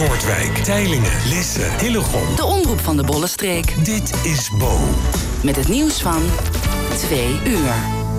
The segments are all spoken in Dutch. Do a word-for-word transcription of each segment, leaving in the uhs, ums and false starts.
Noordwijk, Teylingen, Lisse, Hillegom. De omroep van de Bollenstreek. Dit is Bo. Met het nieuws van twee uur.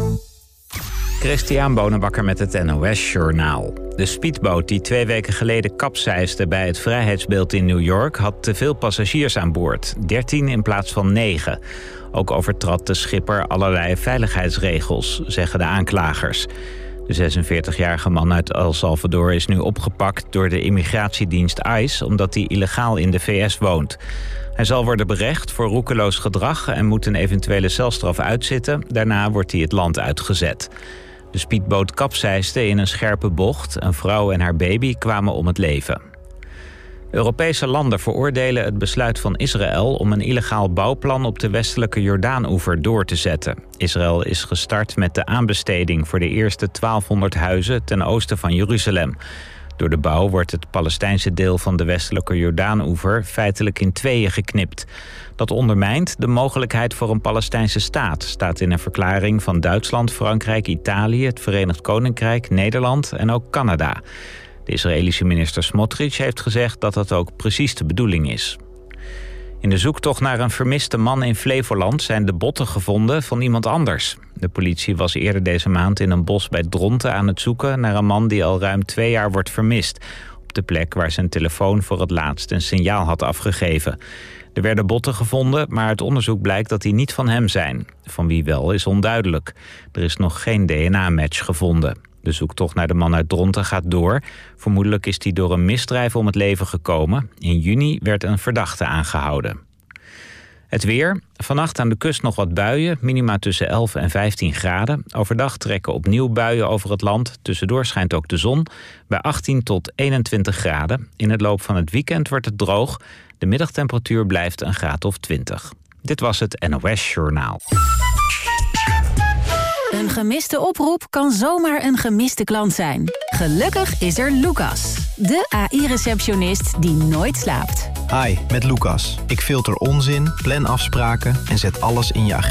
Christian Bonenbakker met het N O S-journaal. De speedboot die twee weken geleden kapseisde bij het Vrijheidsbeeld in New York had te veel passagiers aan boord. dertien in plaats van negen. Ook overtrad de schipper allerlei veiligheidsregels, zeggen de aanklagers. De zesenveertigjarige man uit El Salvador is nu opgepakt door de immigratiedienst ICE omdat hij illegaal in de V S woont. Hij zal worden berecht voor roekeloos gedrag en moet een eventuele celstraf uitzitten. Daarna wordt hij het land uitgezet. De speedboot kapseisde in een scherpe bocht. Een vrouw en haar baby kwamen om het leven. Europese landen veroordelen het besluit van Israël om een illegaal bouwplan op de westelijke Jordaanoever door te zetten. Israël is gestart met de aanbesteding voor de eerste twaalfhonderd huizen ten oosten van Jeruzalem. Door de bouw wordt het Palestijnse deel van de westelijke Jordaanoever feitelijk in tweeën geknipt. Dat ondermijnt de mogelijkheid voor een Palestijnse staat, staat in een verklaring van Duitsland, Frankrijk, Italië, het Verenigd Koninkrijk, Nederland en ook Canada. De Israëlische minister Smotrich heeft gezegd dat dat ook precies de bedoeling is. In de zoektocht naar een vermiste man in Flevoland zijn de botten gevonden van iemand anders. De politie was eerder deze maand in een bos bij Dronten aan het zoeken naar een man die al ruim twee jaar wordt vermist. Op de plek waar zijn telefoon voor het laatst een signaal had afgegeven. Er werden botten gevonden, maar uit onderzoek blijkt dat die niet van hem zijn. Van wie wel is onduidelijk. Er is nog geen D N A-match gevonden. De zoektocht naar de man uit Dronten gaat door. Vermoedelijk is hij door een misdrijf om het leven gekomen. In juni werd een verdachte aangehouden. Het weer. Vannacht aan de kust nog wat buien. Minima tussen elf en vijftien graden. Overdag trekken opnieuw buien over het land. Tussendoor schijnt ook de zon. Bij achttien tot eenentwintig graden. In het loop van het weekend wordt het droog. De middagtemperatuur blijft een graad of twintig. Dit was het N O S-journaal. Een gemiste oproep kan zomaar een gemiste klant zijn. Gelukkig is er Lucas, de A I-receptionist die nooit slaapt. Hi, met Lucas. Ik filter onzin, plan afspraken en zet alles in je agenda.